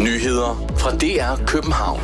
Nyheder fra DR København.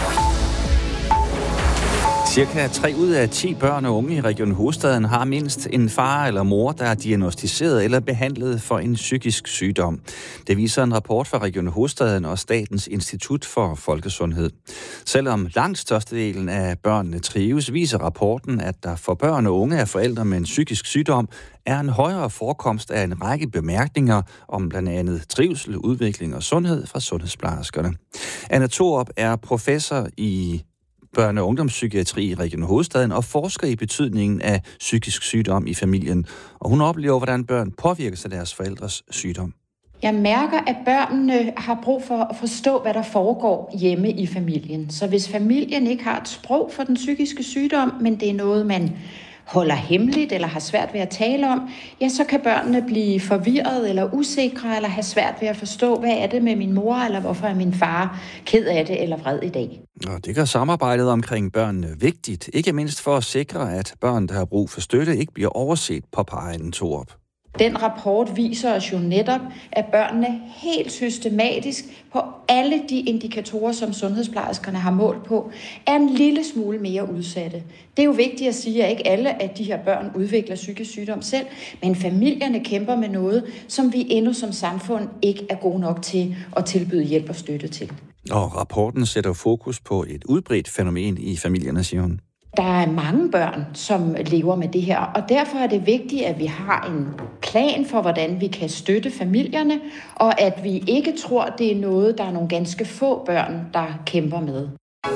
Cirka 3 ud af 10 børn og unge i Region Hovedstaden har mindst en far eller mor, der er diagnosticeret eller behandlet for en psykisk sygdom. Det viser en rapport fra Region Hovedstaden og Statens Institut for Folkesundhed. Selvom langt størstedelen af børnene trives, viser rapporten, at der for børn og unge af forældre med en psykisk sygdom er en højere forekomst af en række bemærkninger om blandt andet trivsel, udvikling og sundhed fra sundhedsplejerskerne. Anna Thorup er professor i børne- og ungdomspsykiatri i Region Hovedstaden og forsker i betydningen af psykisk sygdom i familien. Og hun oplever, hvordan børn påvirkes af deres forældres sygdom. Jeg mærker, at børnene har brug for at forstå, hvad der foregår hjemme i familien. Så hvis familien ikke har et sprog for den psykiske sygdom, men det er noget, man holder hemmeligt eller har svært ved at tale om, ja, så kan børnene blive forvirret eller usikre eller have svært ved at forstå, hvad er det med min mor, eller hvorfor er min far ked af det eller vred i dag. Og det gør samarbejdet omkring børnene vigtigt, ikke mindst for at sikre, at børn, der har brug for støtte, ikke bliver overset, påpeger Anna Thorup. Den rapport viser os jo netop, at børnene helt systematisk på alle de indikatorer, som sundhedsplejerskerne har målt på, er en lille smule mere udsatte. Det er jo vigtigt at sige, at ikke alle af de her børn udvikler psykisk sygdom selv, men familierne kæmper med noget, som vi endnu som samfund ikke er gode nok til at tilbyde hjælp og støtte til. Og rapporten sætter fokus på et udbredt fænomen i familierne, siger hun. Der er mange børn, som lever med det her, og derfor er det vigtigt, at vi har en plan for, hvordan vi kan støtte familierne, og at vi ikke tror, det er noget, der er nogle ganske få børn, der kæmper med.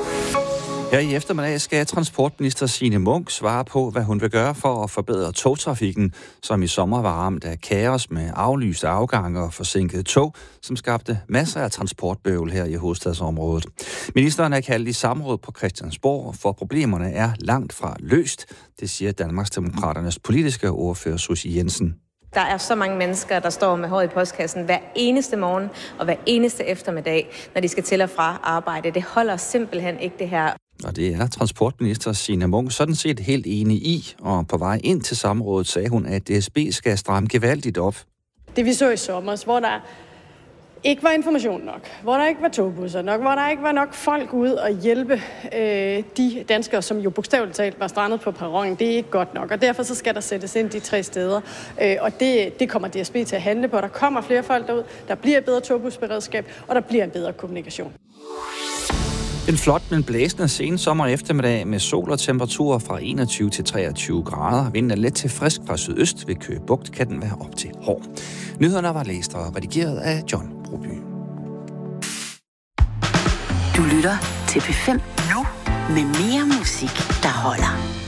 Her i eftermiddag skal transportminister Signe Munk svare på, hvad hun vil gøre for at forbedre togtrafikken, som i sommer var ramt af kaos med aflyste afgange og forsinkede tog, som skabte masser af transportbøvl her i hovedstadsområdet. Ministeren er kaldt i samråd på Christiansborg, for problemerne er langt fra løst, det siger Danmarksdemokraternes politiske ordfører Susie Jensen. Der er så mange mennesker, der står med håret i postkassen hver eneste morgen og hver eneste eftermiddag, når de skal til og fra arbejde. Det holder simpelthen ikke det her. Og det er transportminister Signe Munk sådan set helt enig i, og på vej ind til samrådet sagde hun, at DSB skal stramme gevaldigt op. Det vi så i sommer, hvor der ikke var information nok, hvor der ikke var togbusser nok, hvor der ikke var nok folk ude og hjælpe de danskere, som jo bogstaveligt talt var strandet på perronen, det er ikke godt nok. Og derfor så skal der sættes ind de 3 steder. Og det kommer DSB til at handle på. Der kommer flere folk derud, der bliver et bedre togbusberedskab, og der bliver en bedre kommunikation. En flot, men blæsende sensommer eftermiddag med sol og temperaturer fra 21 til 23 grader. Vinden er let til frisk fra sydøst. Ved Køge Bugt kan den være op til hård. Nyhederne var læst og redigeret af John Broby. Du lytter til P5 nu med mere musik, der holder.